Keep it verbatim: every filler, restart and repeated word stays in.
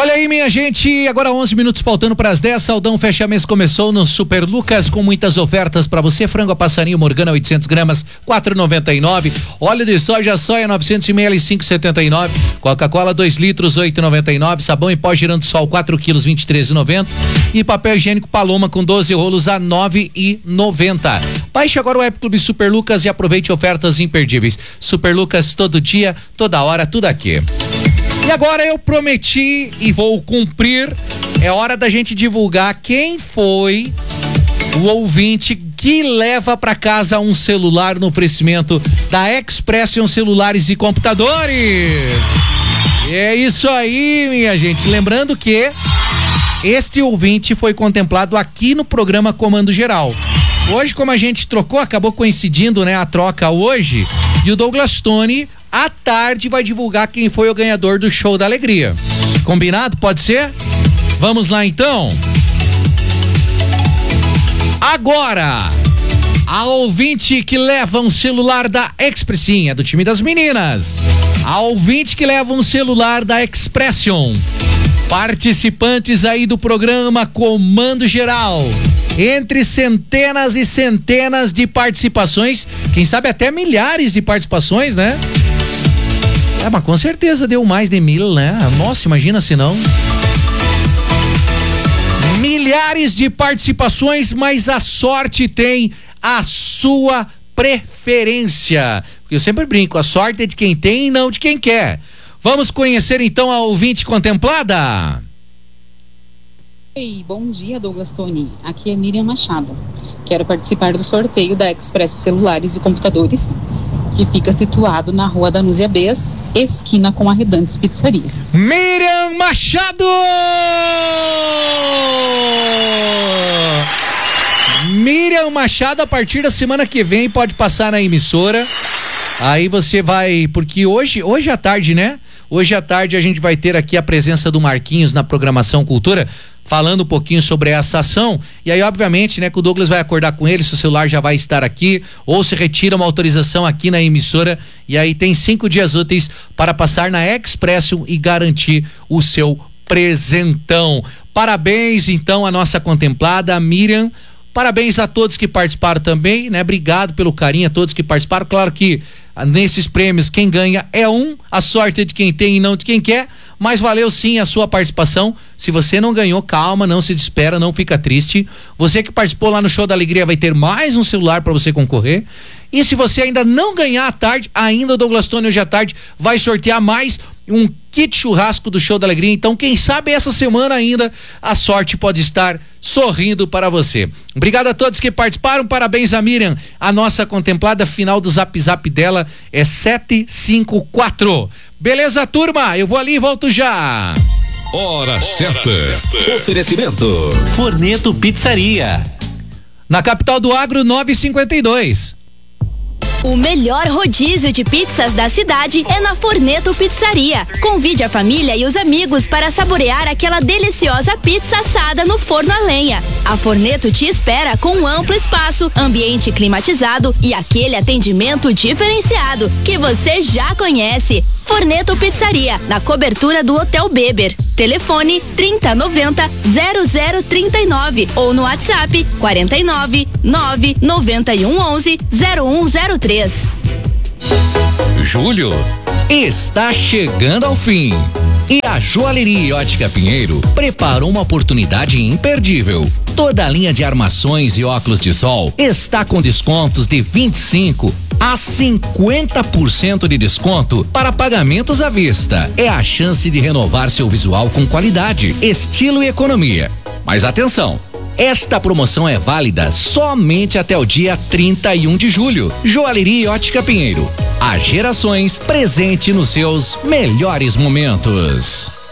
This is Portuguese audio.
Olha aí, minha gente, agora onze minutos faltando para as dez, Saldão Fecha Mês começou no Super Lucas com muitas ofertas para você. Frango a passarinho Morgana oitocentos gramas, quatro e noventa e nove. Óleo de soja soia novecentos mililitros, cinco e setenta e nove. Coca-Cola dois litros, oito e noventa e nove. Sabão em pó Girando Sol quatro quilos, vinte e três e noventa. E papel higiênico Paloma com doze rolos a nove e noventa. Baixe agora o App Clube Super Lucas e aproveite ofertas imperdíveis. Super Lucas todo dia, toda hora, tudo aqui. E agora eu prometi e vou cumprir, é hora da gente divulgar quem foi o ouvinte que leva para casa um celular no oferecimento da Expression Celulares e Computadores. É isso aí, minha gente. Lembrando que este ouvinte foi contemplado aqui no programa Comando Geral. Hoje, como a gente trocou, acabou coincidindo, né, a troca hoje, e o Douglas Tony à tarde vai divulgar quem foi o ganhador do Show da Alegria. Combinado? Pode ser? Vamos lá então. Agora, a ouvinte que leva um celular da Expressinha, do time das meninas. A ouvinte que leva um celular da Expression. Participantes aí do programa Comando Geral. Entre centenas e centenas de participações, quem sabe até milhares de participações, né? É, mas com certeza deu mais de mil, né? Nossa, imagina se não. Milhares de participações, mas a sorte tem a sua preferência. Porque eu sempre brinco, a sorte é de quem tem e não de quem quer. Vamos conhecer então a ouvinte contemplada. Oi, bom dia, Douglas Tony. Aqui é Miriam Machado. Quero participar do sorteio da Express Celulares e Computadores, que fica situado na Rua Danúzia Bes, esquina com a Redantes Pizzaria. Miriam Machado! Miriam Machado, a partir da semana que vem pode passar na emissora. Aí você vai, porque hoje, hoje à tarde, né? Hoje à tarde a gente vai ter aqui a presença do Marquinhos na programação Cultura, falando um pouquinho sobre essa ação. E aí, obviamente, né, que o Douglas vai acordar com ele, se o celular já vai estar aqui, ou se retira uma autorização aqui na emissora, e aí tem cinco dias úteis para passar na Expression e garantir o seu presentão. Parabéns, então, à nossa contemplada, a Miriam. Parabéns a todos que participaram também, né? Obrigado pelo carinho a todos que participaram. Claro que nesses prêmios quem ganha é um, a sorte é de quem tem e não de quem quer, mas valeu sim a sua participação. Se você não ganhou, calma, não se desespera, não fica triste. Você que participou lá no Show da Alegria vai ter mais um celular para você concorrer. E se você ainda não ganhar à tarde, ainda o Douglas Tony hoje à tarde vai sortear mais um kit churrasco do Show da Alegria. Então, quem sabe essa semana ainda a sorte pode estar sorrindo para você. Obrigado a todos que participaram. Parabéns a Miriam, a nossa contemplada. Final do Zap Zap dela é sete cinco quatro. Beleza, turma? Eu vou ali e volto já. Hora, Hora certa. certa. Oferecimento Forneto Pizzaria. Na capital do agro, nove e cinquenta e dois. O melhor rodízio de pizzas da cidade é na Forneto Pizzaria. Convide a família e os amigos para saborear aquela deliciosa pizza assada no forno a lenha. A Forneto te espera com um amplo espaço, ambiente climatizado e aquele atendimento diferenciado que você já conhece. Forneto Pizzaria, na cobertura do Hotel Beber. Telefone trinta noventa, zero zero trinta e nove ou no WhatsApp quarenta e nove, nove noventa e um onze, zero um zero três. Julho está chegando ao fim e a Joalheria Ótica Pinheiro preparou uma oportunidade imperdível. Toda a linha de armações e óculos de sol está com descontos de vinte e cinco a cinquenta por cento de desconto para pagamentos à vista. É a chance de renovar seu visual com qualidade, estilo e economia. Mas atenção! Esta promoção é válida somente até o dia trinta e um de julho. Joalheria Ótica Pinheiro. Há gerações presente nos seus melhores momentos.